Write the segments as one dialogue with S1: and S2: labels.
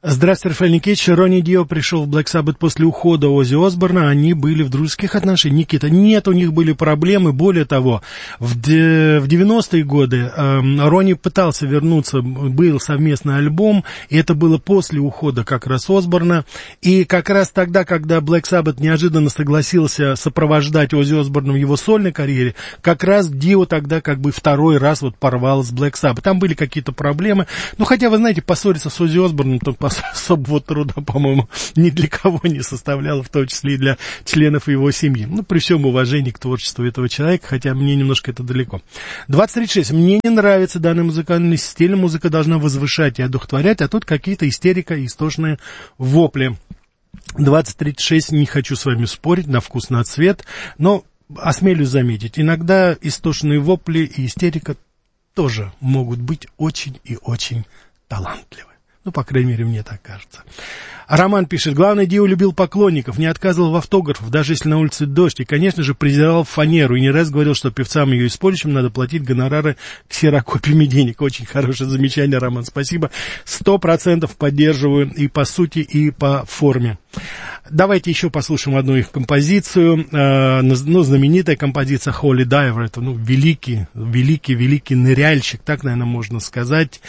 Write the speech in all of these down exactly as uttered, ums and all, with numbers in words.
S1: Здравствуйте, Рафаэль Никитич. Ронни Дио пришел в Black Sabbath после ухода Оззи Осборна. Они были в дружеских отношениях. Никита, нет, у них были проблемы. Более того, в девяностые годы э, Ронни пытался вернуться, был совместный альбом, и это было после ухода как раз Осборна. И как раз тогда, когда Black Sabbath неожиданно согласился сопровождать Оззи Осборна в его сольной карьере, как раз Дио тогда как бы второй раз вот порвал с Black Sabbath. Там были какие-то проблемы. Ну, хотя, вы знаете, поссориться с Оззи Осборном, то особого труда, по-моему, ни для кого не составляло, в том числе и для членов его семьи. Ну, при всем уважении к творчеству этого человека, хотя мне немножко это далеко. двадцать тридцать шесть. Мне не нравится данный музыкальный стиль. Музыка должна возвышать и одухотворять, а тут какие-то истерика и истошные вопли. двадцать тридцать шесть. Не хочу с вами спорить на вкус, на цвет, но осмелюсь заметить, иногда истошные вопли и истерика тоже могут быть очень и очень талантливы. Ну, по крайней мере, мне так кажется. Роман пишет: главный, Дио любил поклонников, не отказывал в автографах, даже если на улице дождь, и, конечно же, презирал фанеру, и не раз говорил, что певцам и ее использующим надо платить гонорары ксерокопиями денег. Очень хорошее замечание, Роман, спасибо. Сто процентов поддерживаю и по сути, и по форме. Давайте еще послушаем одну их композицию, э, ну, знаменитая композиция Holy Diver, это, ну, великий, великий, великий ныряльщик, так, наверное, можно сказать.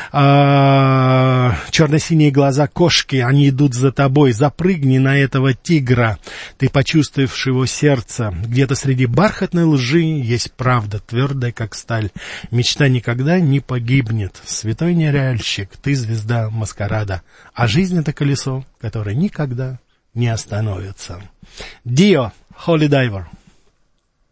S1: Э, черно-синие глаза кошки, они идут за тобой, запрыгни на этого тигра, ты почувствуешь его сердце, где-то среди бархатной лжи есть правда, твердая, как сталь, мечта никогда не погибнет, святой ныряльщик, ты звезда маскарада, а жизнь — это колесо, которое никогда не остановится. Дио, Holy Diver.